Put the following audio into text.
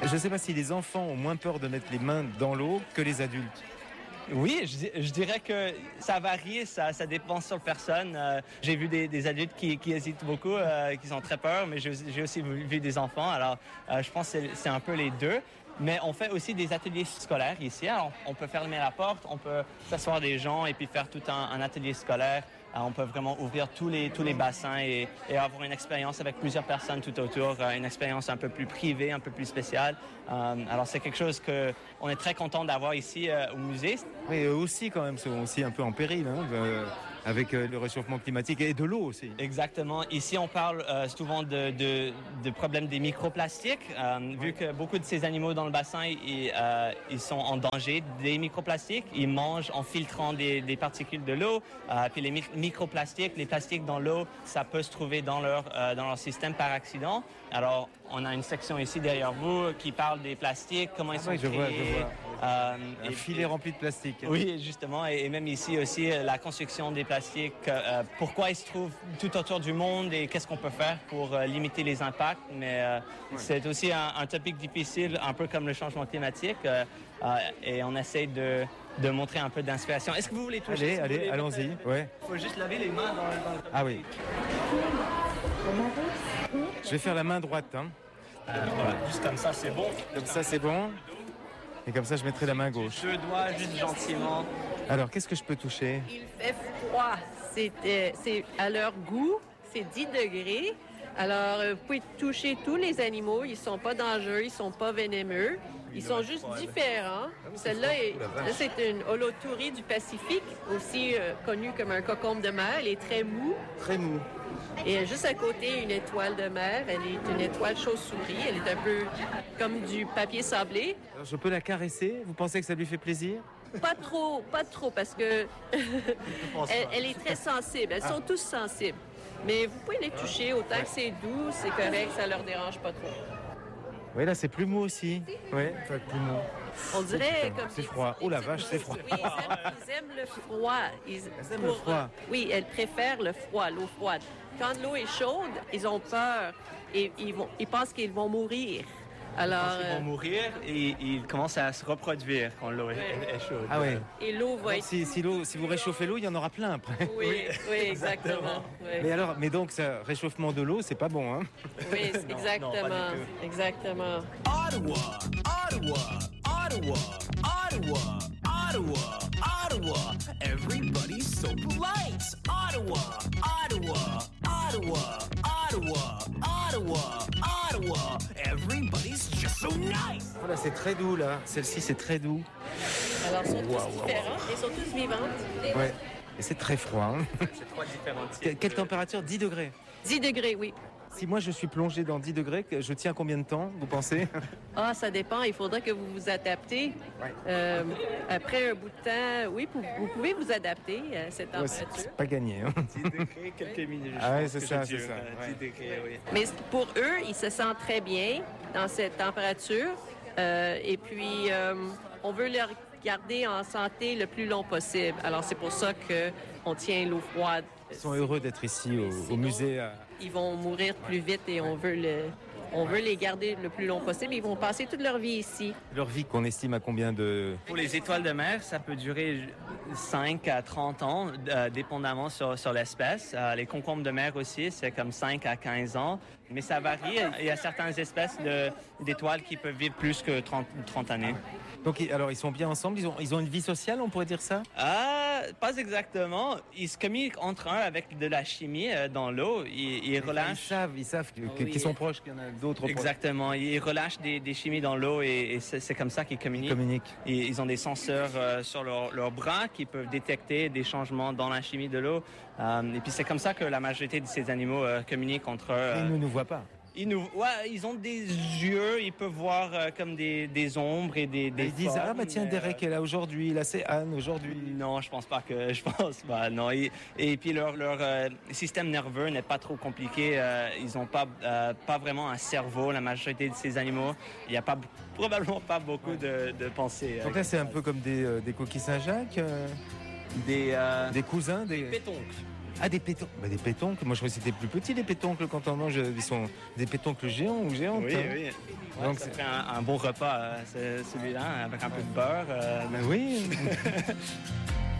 Je ne sais pas si les enfants ont moins peur de mettre les mains dans l'eau que les adultes. Oui, je dirais que ça varie, ça dépend sur personne. J'ai vu des adultes qui hésitent beaucoup, qui ont très peur, mais j'ai aussi vu des enfants. Alors, je pense que c'est un peu les deux. Mais on fait aussi des ateliers scolaires ici. Alors, on peut fermer la porte, on peut s'asseoir des gens et puis faire tout un atelier scolaire. On peut vraiment ouvrir tous les bassins et avoir une expérience avec plusieurs personnes tout autour, une expérience un peu plus privée, un peu plus spéciale. Alors c'est quelque chose que on est très content d'avoir ici au musée. Oui, eux aussi quand même sont aussi un peu en péril avec le réchauffement climatique et de l'eau aussi. Exactement. Ici on parle souvent de problèmes des microplastiques, vu que beaucoup de ces animaux dans le bassin ils sont en danger des microplastiques. Ils mangent en filtrant des particules de l'eau, puis les microplastiques, les plastiques dans l'eau, ça peut se trouver dans leur système par accident. Alors, on a une section ici derrière vous qui parle des plastiques, comment ils sont créés. Je vois. Un filet rempli de plastique. Oui, justement, et même ici aussi, la construction des plastiques, pourquoi ils se trouvent tout autour du monde et qu'est-ce qu'on peut faire pour limiter les impacts. Mais c'est aussi un topic difficile, un peu comme le changement climatique, et on essaie de montrer un peu d'inspiration. Est-ce que vous voulez toucher? Allez, allons-y. Ouais. Il faut juste laver les mains dans le... Ah oui. Je vais faire la main droite. Voilà, juste comme ça, c'est bon. Comme ça, c'est bon. Et comme ça, je mettrai la main gauche. Deux doigts, juste gentiment. Alors, qu'est-ce que je peux toucher? Il fait froid. C'est à leur goût. C'est 10 degrés. Alors, vous pouvez toucher tous les animaux. Ils ne sont pas dangereux, ils ne sont pas vénémeux. Ils sont juste différents. Celle-là, c'est une holotourie du Pacifique, aussi connue comme un cocombe de mer. Elle est très mou. Très mou. Et juste à côté, une étoile de mer. Elle est une étoile chauve-souris. Elle est un peu comme du papier sablé. Alors, je peux la caresser? Vous pensez que ça lui fait plaisir? Pas trop, parce que elle est très sensible. Elles sont tous sensibles. Mais vous pouvez les toucher autant que c'est doux, c'est correct, ça leur dérange pas trop. Oui, là, c'est plus mou aussi. Oui, plus mou. On dirait comme... C'est froid. Oh la vache, c'est froid. Oui, ils aiment le froid. Ils aiment le froid. Oui, elles préfèrent le froid, l'eau froide. Quand l'eau est chaude, ils ont peur et ils pensent qu'ils vont mourir. Alors, ils vont mourir et ils commencent à se reproduire quand l'eau est chaude. Ah ouais. Et l'eau va être... Si vous réchauffez l'eau, il y en aura plein après. Oui, exactement. Oui. Mais donc, ce réchauffement de l'eau, c'est pas bon, hein? Oui, exactement. Exactement. Ottawa, Ottawa, Ottawa, Ottawa, Ottawa, Ottawa. Everybody's so polite. Ottawa, Ottawa, Ottawa, Ottawa, Ottawa, Ottawa. Everybody's just so nice. Voilà, c'est très doux là. Celle-ci, c'est très doux. Alors, ils sont tous différents. Ils sont tous vivantes. Ouais. Et c'est très froid. Hein? C'est trois différentes. Quelle température? 10 degrés. 10 degrés, oui. Si moi je suis plongé dans 10 degrés, je tiens combien de temps, vous pensez? Ah, ça dépend. Il faudra que vous vous adaptez. Ouais. Après un bout de temps, oui, vous pouvez vous adapter à cette température. C'est pas gagné. Hein? 10 degrés, quelques minutes. Ah oui, c'est ça. 10 degrés, oui. Mais pour eux, ils se sentent très bien dans cette température. Et puis, on veut leur garder en santé le plus long possible. Alors, c'est pour ça qu'on tient l'eau froide. Ils sont heureux d'être ici au musée. Ils vont mourir plus vite et on veut les garder le plus long possible. Ils vont passer toute leur vie ici. Leur vie qu'on estime à combien de... Pour les étoiles de mer, ça peut durer 5 à 30 ans, dépendamment sur l'espèce. Les concombres de mer aussi, c'est comme 5 à 15 ans. Mais ça varie. Il y a certaines espèces d'étoiles qui peuvent vivre plus que 30 années. Donc, alors, ils sont bien ensemble? Ils ont une vie sociale, on pourrait dire ça? Pas exactement. Ils se communiquent entre eux avec de la chimie dans l'eau. Ils relâchent... Ils savent qu'ils sont proches, qu'il y en a d'autres. Exactement. Ils relâchent des chimies dans l'eau et c'est comme ça qu'ils communiquent. Ils ont des senseurs sur leurs bras qui peuvent détecter des changements dans la chimie de l'eau. Et puis c'est comme ça que la majorité de ces animaux communiquent entre eux. Ils ne nous voient pas. Ils ont des yeux, ils peuvent voir comme des ombres et des ils disent formes, tiens, Derek est là aujourd'hui, là c'est Anne aujourd'hui. Non, je pense pas, non. Et puis leur système nerveux n'est pas trop compliqué. Ils ont pas vraiment un cerveau, la majorité de ces animaux. Il y a probablement pas beaucoup de pensée. Donc là c'est un peu comme des coquilles Saint-Jacques, des cousins, des pétoncles. Ah, des pétoncles. Bah, des pétoncles. Moi, je crois que c'était plus petit, les pétoncles, quand on mange. Ils sont des pétoncles géants ou géantes. Oui, hein. oui. Ouais, Donc, ça fait un beau repas, celui-là, avec un peu de beurre. Bah oui.